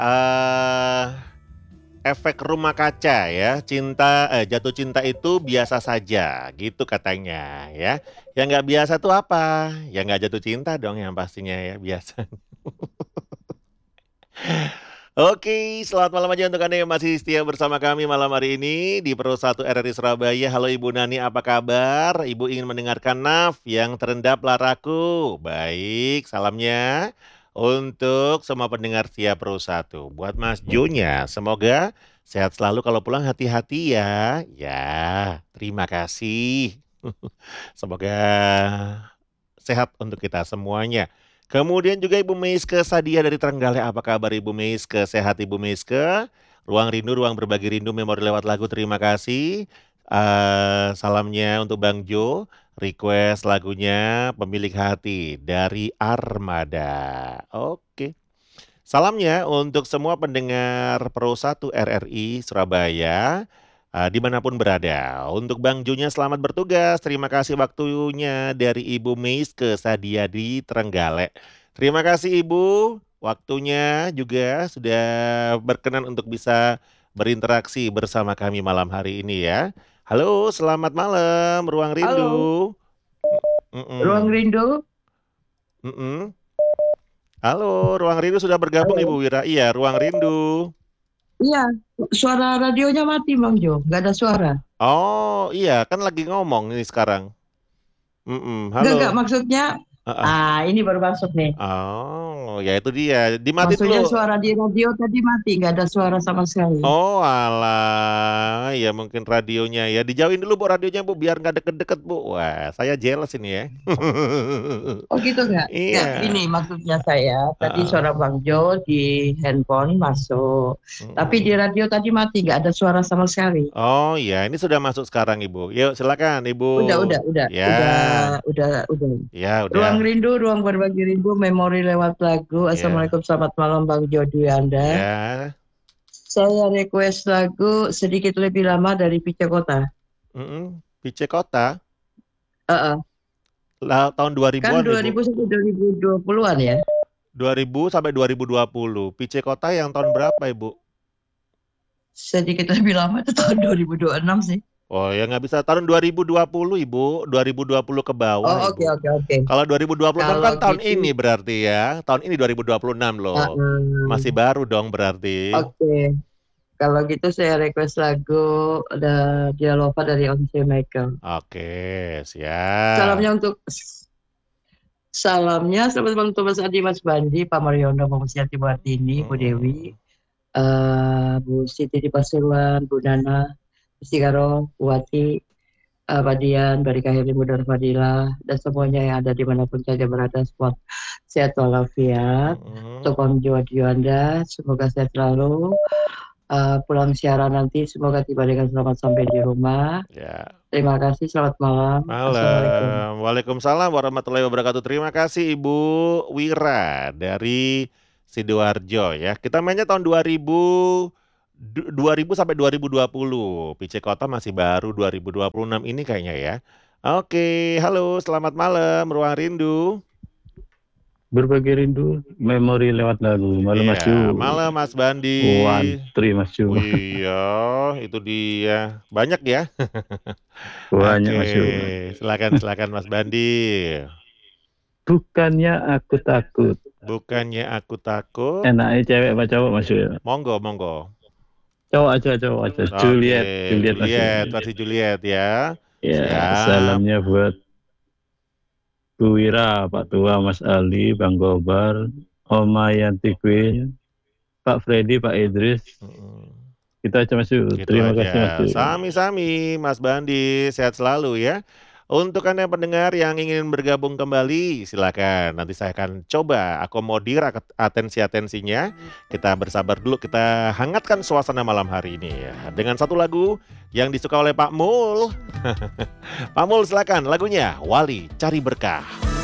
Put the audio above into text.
eee, efek rumah kaca ya, jatuh cinta itu biasa saja gitu katanya ya. Yang nggak biasa tuh apa? Ya nggak jatuh cinta dong yang pastinya ya, biasa. Oke, selamat malam aja untuk Anda yang masih setia bersama kami malam hari ini di Pro 1 RRI Surabaya. Halo Ibu Nani, apa kabar? Ibu ingin mendengarkan Naf yang terendap laraku. Baik, salamnya untuk semua pendengar setia Pro 1. Buat Mas Junya, semoga sehat selalu kalau pulang hati-hati ya. Ya, terima kasih. Semoga sehat untuk kita semuanya. Kemudian juga Ibu Meiske Sadia dari Trenggalek. Apa kabar Ibu Meiske? Sehat Ibu Meiske? Ruang rindu, ruang berbagi rindu, memori lewat lagu. Terima kasih. Salamnya untuk Bang Jo. Request lagunya Pemilik Hati dari Armada. Oke. Salamnya untuk semua pendengar Pro 1 RRI Surabaya, dimanapun berada. Untuk Bang Junya selamat bertugas, terima kasih waktunya dari Ibu Meiske Sadia di Trenggalek. Terima kasih Ibu, waktunya juga sudah berkenan untuk bisa berinteraksi bersama kami malam hari ini ya. Halo, selamat malam, Ruang Halo, Rindu. Ruang Mm-mm, Rindu. mm-mm. Halo, Ruang Rindu sudah bergabung Halo. Ibu Wira. Iya, Ruang Rindu. Iya, suara radionya mati, Bang Jo. Nggak ada suara. Oh, iya, kan lagi ngomong ini sekarang. Halo. Nggak, maksudnya. Heeh. Ini baru masuk nih. Oh, ya itu dia. Dimatiin dulu. Maksudnya suara di radio tadi mati, nggak ada suara sama sekali. Oh, alah. Ya mungkin radionya ya. Dijauhin dulu Bu radionya Bu, biar nggak deket-deket Bu. Wah, saya jealous ini ya. Oh gitu nggak? Iya. Nggak, ini maksudnya saya. Tadi Heeh. suara Bang Jo di handphone masuk. Tapi di Mm-mm. radio tadi mati, nggak ada suara sama sekali. Oh iya, ini sudah masuk sekarang Ibu. Yuk silakan Ibu. Ya, Udah. ya Ruang udah. Rindu, ruang berbagi rindu, memori lewat lagu. Ya, Assalamualaikum, selamat malam Bang Jo Dwi Anda. ya. Saya request lagu sedikit lebih lama dari Pice Kota. PC Kota. Heeh. Lah, tahun Kan 2000-an Ibu. 2000 sampai 2020-an ya. 2000 sampai 2020. PC Kota yang tahun berapa Ibu? Sedikit lebih lama itu tahun 2026 sih. Oh ya nggak bisa tahun 2020 Ibu, 2020 ke bawah Oh, oke, Ibu. oke, oke. Kalau 2026 Kalau kan tahun gitu, ini berarti ya. Tahun ini 2026 loh. heeh. Masih baru dong berarti. Oke. Kalau gitu saya request lagu ada Dialova dari Once Michael. Oke, siap. Salamnya untuk Salamnya teman-teman Thomas Adi, Mas Bandi, Pak Mariono, Mbak Musyati, Bu Artini, Bu Dewi, Mm-mm. Bu Siti di Pasuruan, Bu Nana, Bu Sigaro, Bu Wati, Pak Dian, Barika Heri, Bu Nur Fadila, dan semuanya yang ada dimanapun saja berada, semua sehat walafiat. Untuk Mm-mm. Om Jo Anda, semoga sehat selalu. Pulang siaran nanti, semoga tiba dengan selamat sampai di rumah. Ya, Terima kasih, selamat malam. Assalamualaikum. malam. Waalaikumsalam warahmatullahi wabarakatuh. Terima kasih Ibu Wira dari Sidoarjo ya. Kita mainnya tahun 2000 sampai 2020. PC Kota masih baru 2026 ini kayaknya ya. Oke, halo, selamat malam Ruang Rindu. Berbagi rindu, memori lewat lagu. Malam Mas Iya, Yu. malam Mas Bandi. Wantri Mas Yu. Iya, itu dia. Banyak ya. Banyak Oke, Mas Yu. silakan Mas Bandi. Bukannya aku takut. Bukannya aku takut. Enaknya cewek apa cowok Mas Yu? Monggo. Cowok aja. Oke, Juliet Mas Yu. Juliet, versi Juliet ya. Ya, Siap. salamnya buat Bu Wira, Pak Tua, Mas Ali, Bang Gobar, Oma Yanti Queen, Pak Freddy, Pak Idris. Mm, Kita aja Mas Yu. Gitu Terima aja. kasih Mas Yu. Sami-sami, Mas Bandi. Sehat selalu ya. Untuk Anda pendengar yang ingin bergabung kembali, silakan. Nanti saya akan coba akomodir atensi-atensinya. Kita bersabar dulu, kita hangatkan suasana malam hari ini ya. Dengan satu lagu yang disuka oleh Pak Mul. Pak Mul silakan lagunya Wali Cari Berkah.